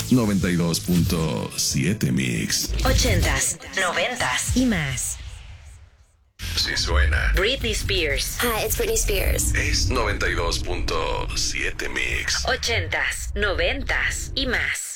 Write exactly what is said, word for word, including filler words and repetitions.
noventa y dos punto siete Mix. Ochentas, noventas y más. Si suena Britney Spears. Hi, it's Britney Spears. Es noventa y dos punto siete Mix. Ochentas, noventas y más.